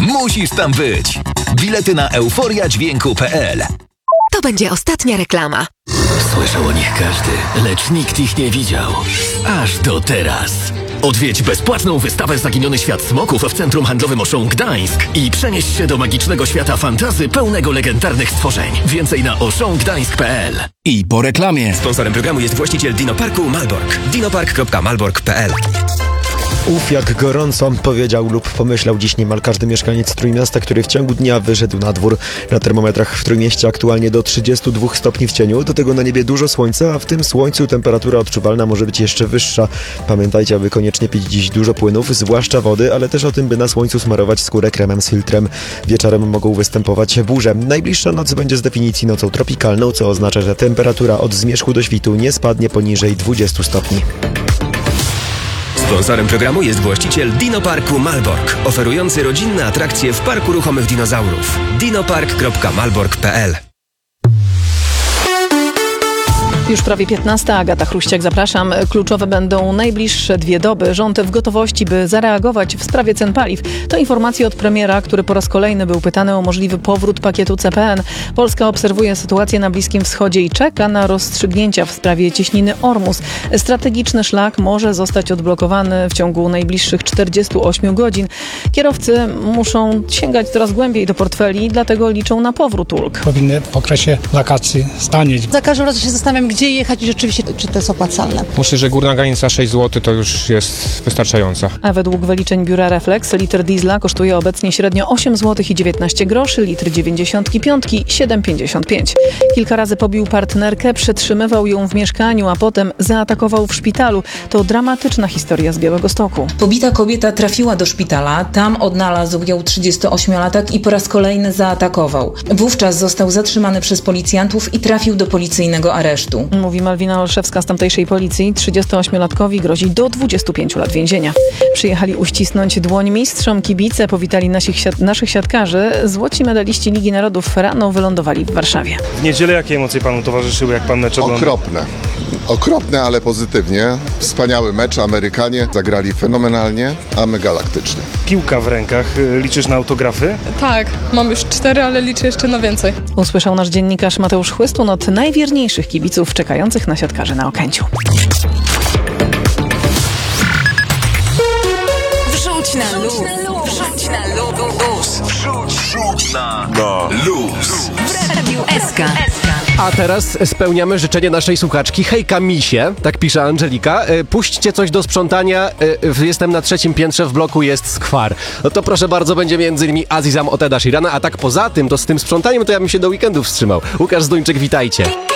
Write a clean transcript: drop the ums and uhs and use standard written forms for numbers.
Musisz tam być. Bilety na euforiadźwięku.pl. To będzie ostatnia reklama. Słyszał o nich każdy, lecz nikt ich nie widział. Aż do teraz. Odwiedź bezpłatną wystawę Zaginiony Świat Smoków w Centrum Handlowym Auchan Gdańsk i przenieś się do magicznego świata fantasy pełnego legendarnych stworzeń. Więcej na auchangdańsk.pl. I po reklamie. Sponsorem programu jest właściciel Dinoparku Malbork. dinopark.malbork.pl. Jak gorąco powiedział lub pomyślał dziś niemal każdy mieszkaniec Trójmiasta, który w ciągu dnia wyszedł na dwór. Na termometrach w Trójmieście aktualnie do 32 stopni w cieniu, do tego na niebie dużo słońca, a w tym słońcu temperatura odczuwalna może być jeszcze wyższa. Pamiętajcie, aby koniecznie pić dziś dużo płynów, zwłaszcza wody, ale też o tym, by na słońcu smarować skórę kremem z filtrem. Wieczorem mogą występować burze. Najbliższa noc będzie z definicji nocą tropikalną, co oznacza, że temperatura od zmierzchu do świtu nie spadnie poniżej 20 stopni. Sponsorem programu jest właściciel Dinoparku Malbork, oferujący rodzinne atrakcje w Parku Ruchomych Dinozaurów. dinopark.malbork.pl. Już prawie 15. Agata Chruściak, zapraszam. Kluczowe będą najbliższe 2 doby. Rząd w gotowości, by zareagować w sprawie cen paliw. To informacje od premiera, który po raz kolejny był pytany o możliwy powrót pakietu CPN. Polska obserwuje sytuację na Bliskim Wschodzie i czeka na rozstrzygnięcia w sprawie cieśniny Ormus. Strategiczny szlak może zostać odblokowany w ciągu najbliższych 48 godzin. Kierowcy muszą sięgać coraz głębiej do portfeli, dlatego liczą na powrót ulg. Powinny w okresie wakacji stanieć. Za każdym razem się zastanawiam, gdzie jechać i rzeczywiście, czy to jest opłacalne. Myślę, że górna granica 6 zł to już jest wystarczająca. A według wyliczeń biura Reflex litr diesla kosztuje obecnie średnio 8 zł i 19 groszy, litr 95 7,55. Kilka razy pobił partnerkę, przetrzymywał ją w mieszkaniu, a potem zaatakował w szpitalu. To dramatyczna historia z Białegostoku. Pobita kobieta trafiła do szpitala, tam odnalazł ją 38-latek i po raz kolejny zaatakował. Wówczas został zatrzymany przez policjantów i trafił do policyjnego aresztu. Mówi Malwina Olszewska z tamtejszej policji. 38-latkowi grozi do 25 lat więzienia. Przyjechali uścisnąć dłoń mistrzom, kibice powitali naszych siatkarzy. Złoci medaliści Ligi Narodów rano wylądowali w Warszawie. W niedzielę jakie emocje panu towarzyszyły, jak pan mecz oglądał? Okropne, ale pozytywnie. Wspaniały mecz, Amerykanie zagrali fenomenalnie, a my galaktycznie. Piłka w rękach, liczysz na autografy? Tak, mam już 4, ale liczę jeszcze na więcej. Usłyszał nasz dziennikarz Mateusz Chłystun od najwierniejszych kibiców czekających na siatkarzy na Okęciu. Wrzuć na luz. Wrzuć na luz. Wrzuć na luz. W Radiu SK. A teraz spełniamy życzenie naszej słuchaczki. Hejka misie, tak pisze Angelika. Puśćcie coś do sprzątania. Jestem na 3. piętrze, w bloku jest skwar. No to proszę bardzo, będzie m.in. Azizam Oteda Shirana, a tak poza tym, to z tym sprzątaniem to ja bym się do weekendu wstrzymał. Łukasz Zduńczyk, witajcie.